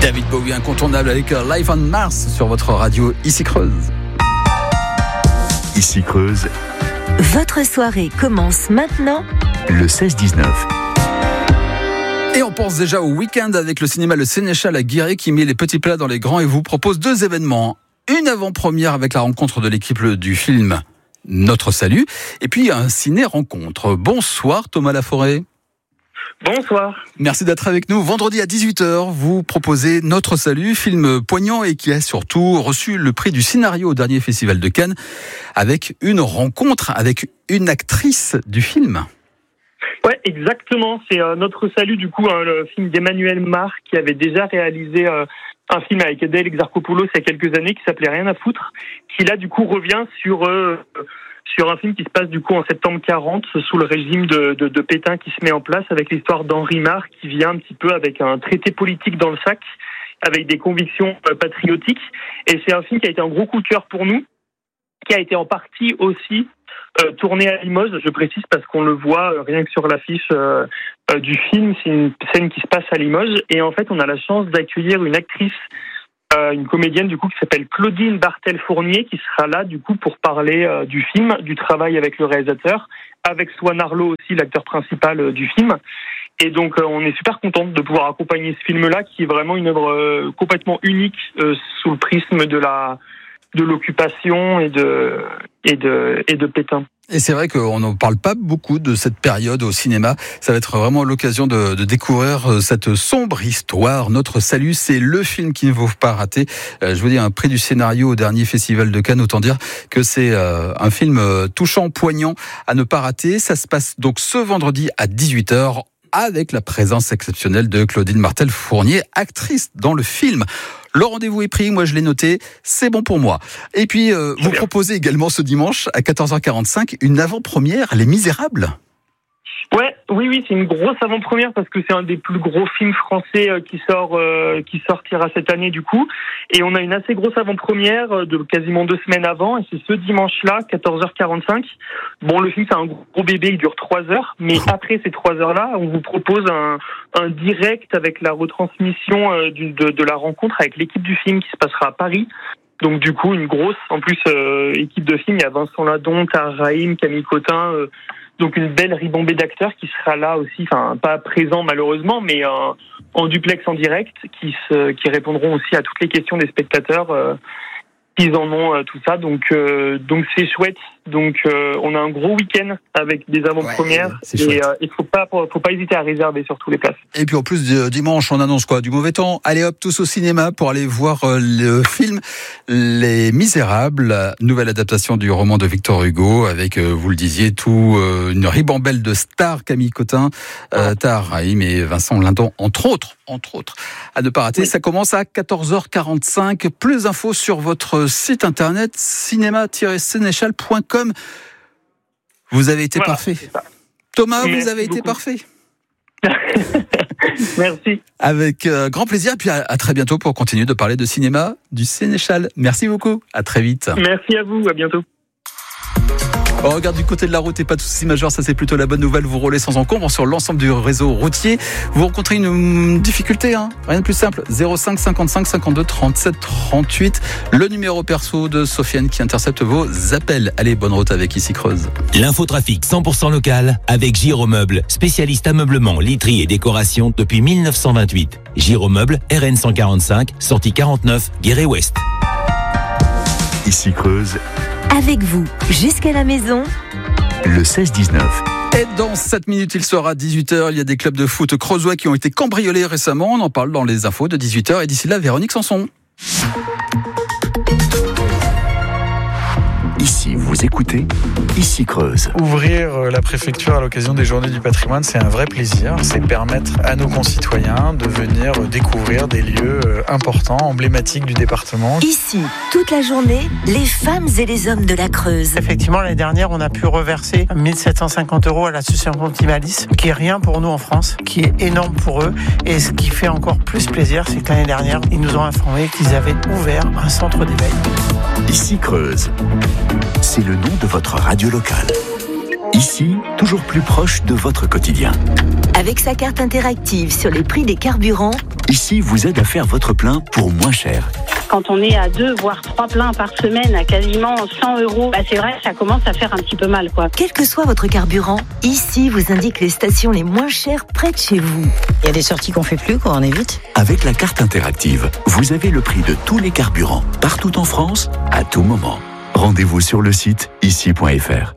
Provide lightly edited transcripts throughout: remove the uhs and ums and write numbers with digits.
David Bowie incontournable avec Live on Mars sur votre radio Ici Creuse. Ici Creuse. Votre soirée commence maintenant. Le 16-19. Et on pense déjà au week-end avec le cinéma Le Sénéchal à Guéret qui met les petits plats dans les grands et vous propose 2 événements. Une avant-première avec la rencontre de l'équipe du film Notre Salut et puis un ciné-rencontre. Bonsoir Thomas Laforêt. Bonsoir. Merci d'être avec nous. Vendredi à 18h, vous proposez Notre Salut, film poignant et qui a surtout reçu le prix du scénario au dernier festival de Cannes avec une rencontre avec une actrice du film. Ouais, exactement. C'est Notre Salut, du coup, le film d'Emmanuel Mar qui avait déjà réalisé un film avec Adèle Exarchopoulos il y a quelques années qui s'appelait Rien à foutre, qui là, du coup, revient sur un film qui se passe du coup en septembre 40 sous le régime de Pétain qui se met en place avec l'histoire d'Henri Marre qui vient un petit peu avec un traité politique dans le sac avec des convictions patriotiques et c'est un film qui a été un gros coup de cœur pour nous, qui a été en partie aussi tourné à Limoges, je précise parce qu'on le voit rien que sur l'affiche du film, c'est une scène qui se passe à Limoges et en fait on a la chance d'accueillir une actrice, une comédienne du coup qui s'appelle Claudine Bartel-Fournier qui sera là du coup pour parler du film, du travail avec le réalisateur, avec Swan Arlo aussi l'acteur principal du film. Et donc on est super contente de pouvoir accompagner ce film-là qui est vraiment une œuvre complètement unique sous le prisme de l'occupation et de Pétain. Et c'est vrai qu'on n'en parle pas beaucoup de cette période au cinéma. Ça va être vraiment l'occasion de découvrir cette sombre histoire. Notre Salut, c'est le film qu'il ne faut pas rater. Je vous dis, un prix du scénario au dernier festival de Cannes. Autant dire que c'est un film touchant, poignant à ne pas rater. Ça se passe donc ce vendredi à 18h avec la présence exceptionnelle de Claudine Bartel-Fournier, actrice dans le film. Le rendez-vous est pris, moi je l'ai noté, c'est bon pour moi. Et puis, vous proposez également ce dimanche à 14h45 une avant-première, Les Misérables. Oui, c'est une grosse avant-première parce que c'est un des plus gros films français qui sortira cette année du coup. Et on a une assez grosse avant-première de quasiment 2 semaines avant et c'est ce dimanche-là, 14h45. Bon, le film c'est un gros bébé, il dure 3 heures, mais après ces 3 heures-là, on vous propose un direct avec la retransmission de la rencontre avec l'équipe du film qui se passera à Paris. Donc du coup, une grosse, en plus, équipe de film, il y a Vincent Ladon, Tahar Rahim, Camille Cotin, donc une belle ribambée d'acteurs qui sera là aussi, enfin pas présent malheureusement, mais en duplex en direct, qui répondront aussi à toutes les questions des spectateurs qu'ils en ont, tout ça. Donc c'est chouette. Donc on a un gros week-end avec des avant-premières et il faut pas hésiter à réserver surtout les places. Et puis en plus dimanche on annonce quoi? Du mauvais temps. Allez hop, tous au cinéma pour aller voir le film Les Misérables, nouvelle adaptation du roman de Victor Hugo avec vous le disiez une ribambelle de stars, Camille Cotin, Tahar Rahim et Vincent Ladon entre autres à ne pas rater. Oui. Ça commence à 14h45. Plus d'infos sur votre site internet cinéma-sénéchal.com. Vous avez été parfait. Thomas, vous avez été parfait. Merci. Avec grand plaisir. Et puis à très bientôt pour continuer de parler de cinéma du Sénéchal. Merci beaucoup. À très vite. Merci à vous. À bientôt. On regarde du côté de la route et pas de soucis majeurs, ça c'est plutôt la bonne nouvelle. Vous roulez sans encombre sur l'ensemble du réseau routier. Vous rencontrez une difficulté, rien de plus simple. 05 55 52 37 38. Le numéro perso de Sofiane qui intercepte vos appels. Allez, bonne route avec Ici Creuse. L'infotrafic 100% local avec Giromeuble, spécialiste ameublement, literie et décoration depuis 1928. Giromeuble, RN 145, sortie 49, Guéret-Ouest. Ici Creuse. Avec vous, jusqu'à la maison. Le 16-19. Et dans 7 minutes, il sera 18h. Il y a des clubs de foot creusois qui ont été cambriolés récemment. On en parle dans les infos de 18h. Et d'ici là, Véronique Sanson. Ici, vous écoutez Ici Creuse. Ouvrir la préfecture à l'occasion des Journées du patrimoine, c'est un vrai plaisir. C'est permettre à nos concitoyens de venir découvrir des lieux importants, emblématiques du département. Ici, toute la journée, les femmes et les hommes de la Creuse. Effectivement, l'année dernière, on a pu reverser 1 750 € à l'association Optimalis, qui est rien pour nous en France, qui est énorme pour eux. Et ce qui fait encore plus plaisir, c'est que l'année dernière, ils nous ont informé qu'ils avaient ouvert un centre d'éveil. Ici Creuse. C'est le nom de votre radio locale. Ici, toujours plus proche de votre quotidien. Avec sa carte interactive sur les prix des carburants, Ici vous aide à faire votre plein pour moins cher. Quand on est à 2 voire 3 pleins par semaine à quasiment 100 €, c'est vrai que ça commence à faire un petit peu mal, quoi. quel que soit votre carburant, ici vous indique les stations les moins chères près de chez vous. Il y a des sorties qu'on fait plus, quoi, on évite. Avec la carte interactive, vous avez le prix de tous les carburants, partout en France, à tout moment. Rendez-vous sur le site ici.fr.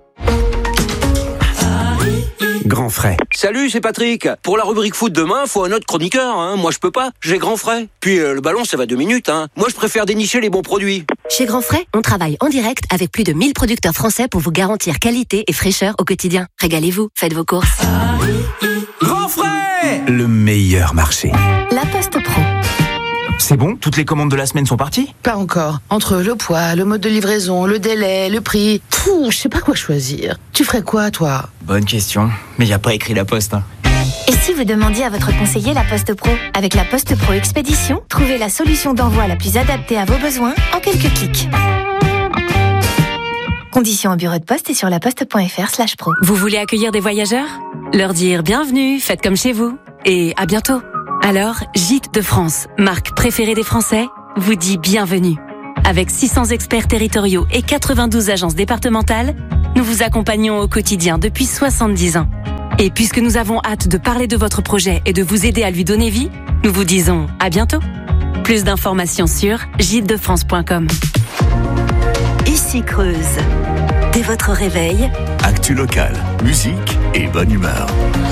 Grand frais. Salut, c'est Patrick. Pour la rubrique foot demain, faut un autre chroniqueur. Moi, je peux pas. J'ai grand frais. Puis le ballon, ça va 2 minutes. Moi, je préfère dénicher les bons produits. Chez Grand Frais, on travaille en direct avec plus de 1000 producteurs français pour vous garantir qualité et fraîcheur au quotidien. Régalez-vous, faites vos courses. Grand frais. Le meilleur marché. La Poste Pro. C'est bon? Toutes les commandes de la semaine sont parties? Pas encore. Entre le poids, le mode de livraison, le délai, le prix... je sais pas quoi choisir. Tu ferais quoi, toi? Bonne question. Mais y a pas écrit la Poste. Et si vous demandiez à votre conseiller La Poste Pro? Avec La Poste Pro Expédition, trouvez la solution d'envoi la plus adaptée à vos besoins en quelques clics. Conditions au bureau de poste et sur laposte.fr/pro. Vous voulez accueillir des voyageurs? Leur dire bienvenue, faites comme chez vous. Et à bientôt. Alors, Gîtes de France, marque préférée des Français, vous dit bienvenue. Avec 600 experts territoriaux et 92 agences départementales, nous vous accompagnons au quotidien depuis 70 ans. Et puisque nous avons hâte de parler de votre projet et de vous aider à lui donner vie, nous vous disons à bientôt. Plus d'informations sur gîtesdefrance.com. Ici Creuse. Dès votre réveil, Actu locale, musique et bonne humeur.